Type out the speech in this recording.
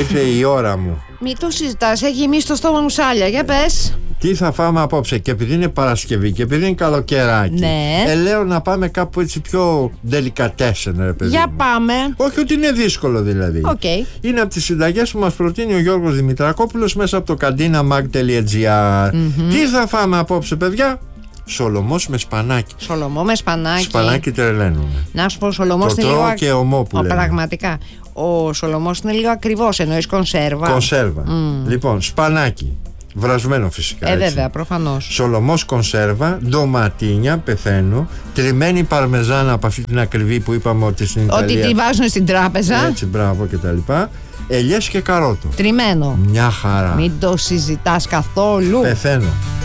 Ήρθε η ώρα μου. Μην το συζητάς, έχει γεμίσει το στόμα μου σάλια. Για πες. Τι θα φάμε απόψε? Και επειδή είναι Παρασκευή και επειδή είναι καλοκαιράκι, Ναι. λέω να πάμε κάπου έτσι πιο delicatesen, ρε παιδί. Για μου. πάμε. Όχι ότι είναι δύσκολο δηλαδή. Okay. Είναι από τις συνταγές που μας προτείνει ο Γιώργος Δημητρακόπουλος μέσα από το cantinamag.gr. Τι θα φάμε απόψε, παιδιά? Σολομός με σπανάκι. Σολομό με σπανάκι. Σπανάκι τρελαίνουμε. Να σου πω, ο σολομός Το είναι τρώω λίγο. και ομό που λέμε. Πραγματικά. Ο σολομός είναι λίγο ακριβώς, εννοείς κονσέρβα. Κονσέρβα. Λοιπόν, σπανάκι. Βρασμένο φυσικά. Έτσι. Βέβαια, προφανώς. Σολομός κονσέρβα, ντοματίνια, πεθαίνω, τριμμένη παρμεζάνα από αυτή την ακριβή που είπαμε ότι στην Ιταλία. Ότι τη βάζουν στην τράπεζα. Έτσι, μπράβο κτλ. Ελιές και καρότο. Τριμμένο. Μια χαρά. Μην το συζητάς καθόλου. Πεθαίνω.